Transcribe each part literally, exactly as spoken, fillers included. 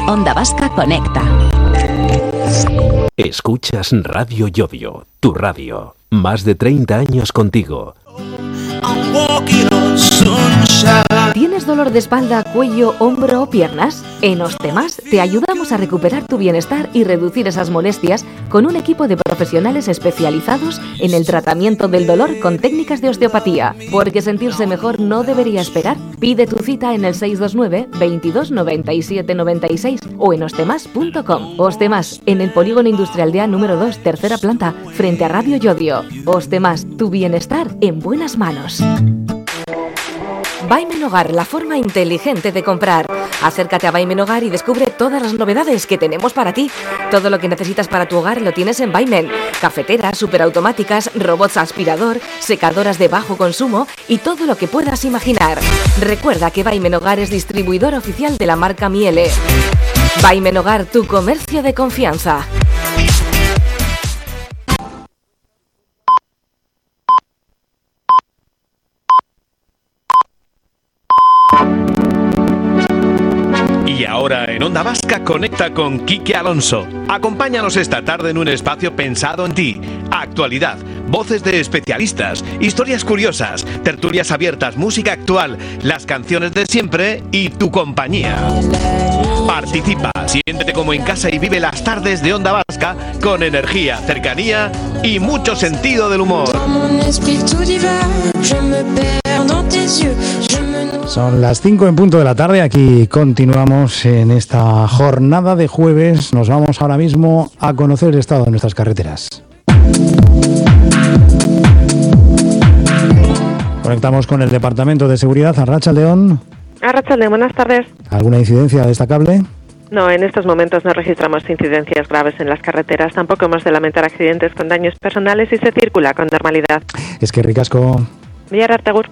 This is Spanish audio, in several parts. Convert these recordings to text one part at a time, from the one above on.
Onda Vasca Conecta. Escuchas Radio Llodio, tu radio. Más de treinta años contigo. ¿Tienes dolor de espalda, cuello, hombro o piernas? En Ostemas te ayudamos a recuperar tu bienestar y reducir esas molestias con un equipo de profesionales especializados en el tratamiento del dolor con técnicas de osteopatía. Porque sentirse mejor no debería esperar. Pide tu cita en el seis dos nueve, veintidós, noventa y siete, noventa y seis o en ostemas punto com. Ostemas, en el Polígono Industrial de A número dos, tercera planta, frente a Radio Llodio. Ostemas, tu bienestar en buenas manos. Vaimen Hogar, la forma inteligente de comprar. Acércate a Vaimen Hogar y descubre todas las novedades que tenemos para ti. Todo lo que necesitas para tu hogar lo tienes en Vaimen. Cafeteras, superautomáticas, robots aspirador, secadoras de bajo consumo y todo lo que puedas imaginar. Recuerda que Vaimen Hogar es distribuidor oficial de la marca Miele. Vaimen Hogar, tu comercio de confianza. Y ahora en Onda Vasca conecta con Quique Alonso. Acompáñanos esta tarde en un espacio pensado en ti. Actualidad, voces de especialistas, historias curiosas, tertulias abiertas, música actual, las canciones de siempre y tu compañía. Participa, siéntete como en casa y vive las tardes de Onda Vasca con energía, cercanía y mucho sentido del humor. Son las cinco en punto de la tarde, aquí continuamos en esta jornada de jueves. Nos vamos ahora mismo a conocer el estado de nuestras carreteras. Conectamos con el Departamento de Seguridad. Arratsaldeon. Arratsaldeon, buenas tardes. ¿Alguna incidencia destacable? No, en estos momentos no registramos incidencias graves en las carreteras. Tampoco hemos de lamentar accidentes con daños personales y se circula con normalidad. Es que ricasco. Villar Artegur.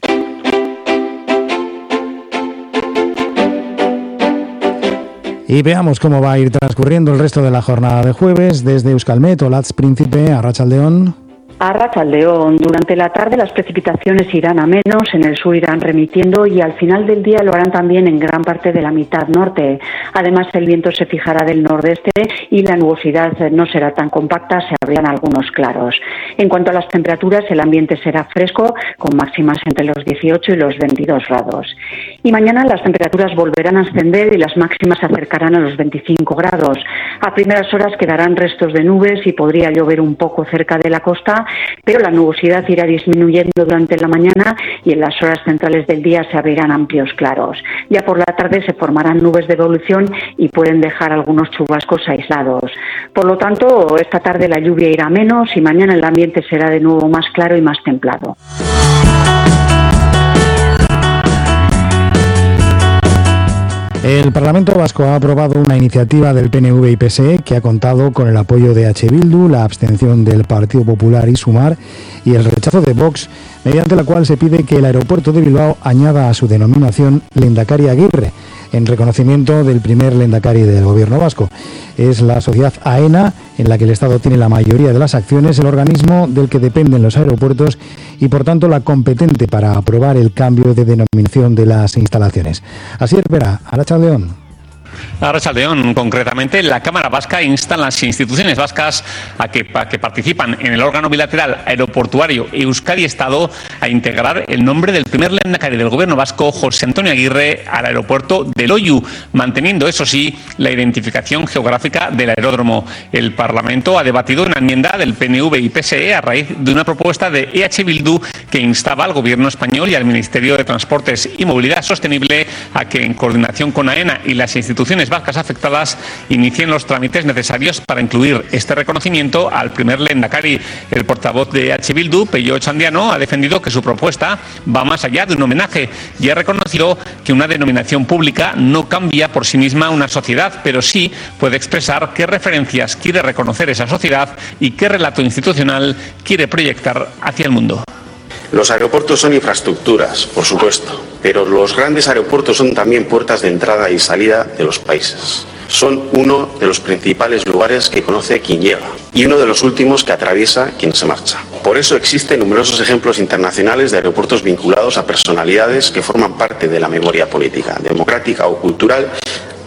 Y veamos cómo va a ir transcurriendo el resto de la jornada de jueves desde Euskalmet, Olatz Príncipe, Arratsaldeon. Arratsaldeon. Durante la tarde las precipitaciones irán a menos, en el sur irán remitiendo y al final del día lo harán también en gran parte de la mitad norte. Además el viento se fijará del nordeste y la nubosidad no será tan compacta, se abrirán algunos claros. En cuanto a las temperaturas, el ambiente será fresco, con máximas entre los dieciocho y los veintidós grados. Y mañana las temperaturas volverán a ascender y las máximas se acercarán a los veinticinco grados. A primeras horas quedarán restos de nubes y podría llover un poco cerca de la costa, pero la nubosidad irá disminuyendo durante la mañana y en las horas centrales del día se abrirán amplios claros. Ya por la tarde se formarán nubes de evolución y pueden dejar algunos chubascos aislados. Por lo tanto, esta tarde la lluvia irá menos y mañana el ambiente será de nuevo más claro y más templado. El Parlamento Vasco ha aprobado una iniciativa del P N V y P S E que ha contado con el apoyo de H. Bildu, la abstención del Partido Popular y Sumar y el rechazo de Vox, mediante la cual se pide que el aeropuerto de Bilbao añada a su denominación Lehendakari Aguirre, en reconocimiento del primer lehendakari del gobierno vasco. Es la sociedad AENA, en la que el Estado tiene la mayoría de las acciones, el organismo del que dependen los aeropuertos y por tanto la competente para aprobar el cambio de denominación de las instalaciones. Así es, Vera, Arratsaldeon. Arratsaldeon, concretamente, la Cámara Vasca insta a las instituciones vascas a que, a que participan en el órgano bilateral aeroportuario Euskadi-Estado a integrar el nombre del primer lehendakari del gobierno vasco, José Antonio Aguirre, al aeropuerto de Loiu, manteniendo, eso sí, la identificación geográfica del aeródromo. El Parlamento ha debatido una enmienda del P N V y P S E a raíz de una propuesta de E H Bildu que instaba al gobierno español y al Ministerio de Transportes y Movilidad Sostenible a que, en coordinación con AENA y las instituciones vascas afectadas, inicien los trámites necesarios para incluir este reconocimiento al primer lehendakari. El portavoz de H. Bildu, Pello Ochandiano, ha defendido que su propuesta va más allá de un homenaje y ha reconocido que una denominación pública no cambia por sí misma una sociedad, pero sí puede expresar qué referencias quiere reconocer esa sociedad y qué relato institucional quiere proyectar hacia el mundo. Los aeropuertos son infraestructuras, por supuesto, pero los grandes aeropuertos son también puertas de entrada y salida de los países. Son uno de los principales lugares que conoce quien llega y uno de los últimos que atraviesa quien se marcha. Por eso existen numerosos ejemplos internacionales de aeropuertos vinculados a personalidades que forman parte de la memoria política, democrática o cultural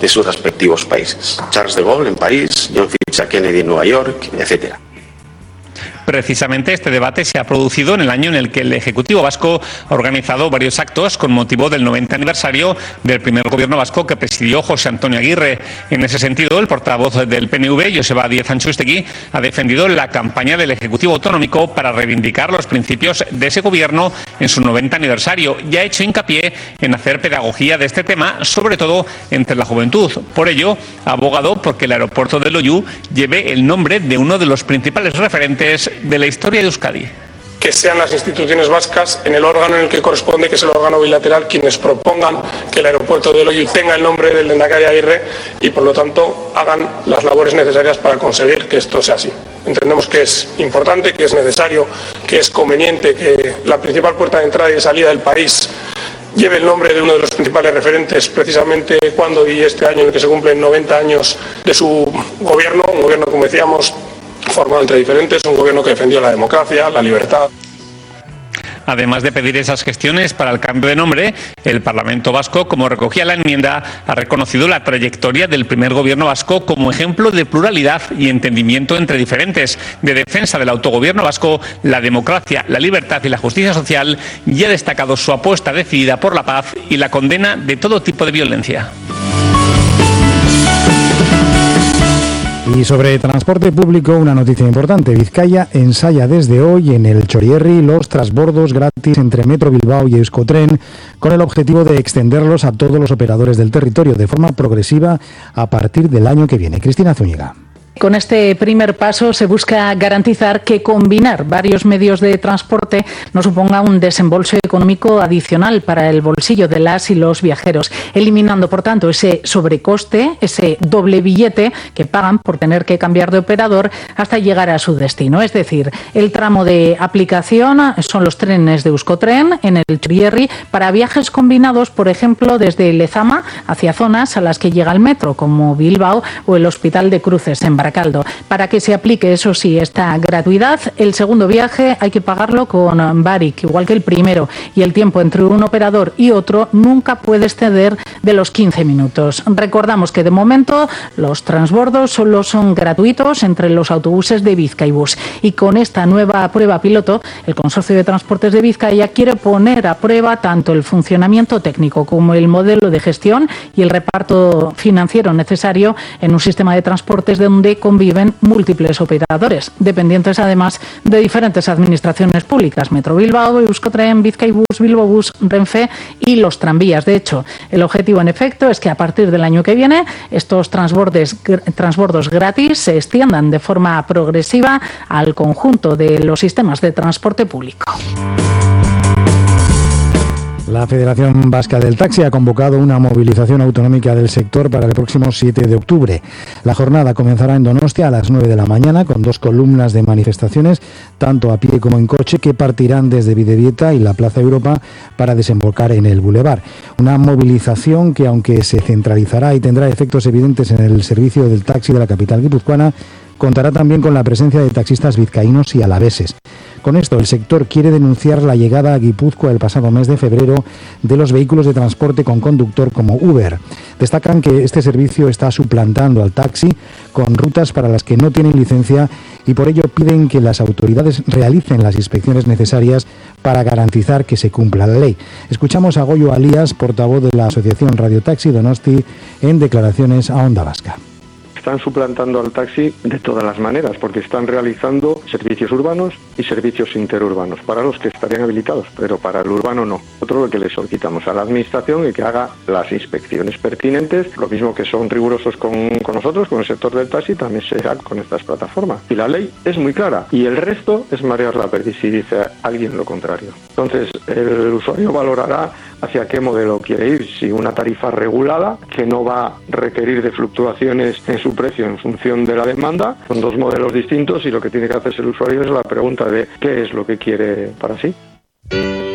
de sus respectivos países. Charles de Gaulle en París, John F. Kennedy en Nueva York, etcétera. Precisamente este debate se ha producido en el año en el que el Ejecutivo vasco ha organizado varios actos con motivo del noventa aniversario del primer gobierno vasco que presidió José Antonio Aguirre. En ese sentido, el portavoz del P N V, Joseba Díez Antxustegui, ha defendido la campaña del Ejecutivo Autonómico para reivindicar los principios de ese gobierno en su noventa aniversario y ha hecho hincapié en hacer pedagogía de este tema, sobre todo entre la juventud. Por ello, ha abogado porque el aeropuerto de Loiu lleve el nombre de uno de los principales referentes de la historia de Euskadi. Que sean las instituciones vascas, en el órgano en el que corresponde, que es el órgano bilateral, quienes propongan que el aeropuerto de Loiu tenga el nombre del Lehendakari Aguirre y, por lo tanto, hagan las labores necesarias para conseguir que esto sea así. Entendemos que es importante, que es necesario, que es conveniente que la principal puerta de entrada y de salida del país lleve el nombre de uno de los principales referentes, precisamente cuando y este año en el que se cumplen noventa años de su gobierno, un gobierno, como decíamos, formado entre diferentes, un gobierno que defendió la democracia, la libertad. Además de pedir esas gestiones para el cambio de nombre, el Parlamento vasco, como recogía la enmienda, ha reconocido la trayectoria del primer gobierno vasco como ejemplo de pluralidad y entendimiento entre diferentes, de defensa del autogobierno vasco, la democracia, la libertad y la justicia social, y ha destacado su apuesta decidida por la paz y la condena de todo tipo de violencia. Y sobre transporte público, una noticia importante. Vizcaya ensaya desde hoy en el Txorierri los transbordos gratis entre Metro Bilbao y Euskotren, con el objetivo de extenderlos a todos los operadores del territorio de forma progresiva a partir del año que viene. Cristina Zúñiga. Con este primer paso se busca garantizar que combinar varios medios de transporte no suponga un desembolso económico adicional para el bolsillo de las y los viajeros, eliminando, por tanto, ese sobrecoste, ese doble billete que pagan por tener que cambiar de operador hasta llegar a su destino. Es decir, el tramo de aplicación son los trenes de Euskotren en el Txorierri para viajes combinados, por ejemplo, desde Lezama hacia zonas a las que llega el metro, como Bilbao o el Hospital de Cruces en Baracaldo. Para que se aplique, eso sí, esta gratuidad, el segundo viaje hay que pagarlo con Barik, igual que el primero, y el tiempo entre un operador y otro nunca puede exceder de los quince minutos. Recordamos que de momento los transbordos solo son gratuitos entre los autobuses de Bizkaibus, y con esta nueva prueba piloto, el Consorcio de Transportes de Vizcaya quiere poner a prueba tanto el funcionamiento técnico como el modelo de gestión y el reparto financiero necesario en un sistema de transportes donde conviven múltiples operadores, dependientes además de diferentes administraciones públicas, Metro Bilbao, Euskotren, Bizkaibus, Bilbobus, Renfe y los tranvías. De hecho, el objetivo en efecto es que a partir del año que viene estos transbordes, transbordos gratis se extiendan de forma progresiva al conjunto de los sistemas de transporte público. La Federación Vasca del Taxi ha convocado una movilización autonómica del sector para el próximo siete de octubre. La jornada comenzará en Donostia a las nueve de la mañana con dos columnas de manifestaciones, tanto a pie como en coche, que partirán desde Bidebieta y la Plaza Europa para desembocar en el Boulevard. Una movilización que, aunque se centralizará y tendrá efectos evidentes en el servicio del taxi de la capital guipuzcoana, contará también con la presencia de taxistas vizcaínos y alaveses. Con esto, el sector quiere denunciar la llegada a Guipúzcoa el pasado mes de febrero de los vehículos de transporte con conductor como Uber. Destacan que este servicio está suplantando al taxi con rutas para las que no tienen licencia y por ello piden que las autoridades realicen las inspecciones necesarias para garantizar que se cumpla la ley. Escuchamos a Goyo Alías, portavoz de la Asociación Radio Taxi Donosti, en declaraciones a Onda Vasca. Están suplantando al taxi de todas las maneras, porque están realizando servicios urbanos y servicios interurbanos, para los que estarían habilitados, pero para el urbano no. Otro lo que le solicitamos a la administración es que haga las inspecciones pertinentes, lo mismo que son rigurosos con, con nosotros, con el sector del taxi, también será con estas plataformas. Y la ley es muy clara, y el resto es marear la perdiz si dice alguien lo contrario. Entonces, el usuario valorará hacia qué modelo quiere ir, si una tarifa regulada, que no va a requerir de fluctuaciones en su precio en función de la demanda, son dos modelos distintos y lo que tiene que hacerse el usuario es la pregunta de qué es lo que quiere para sí.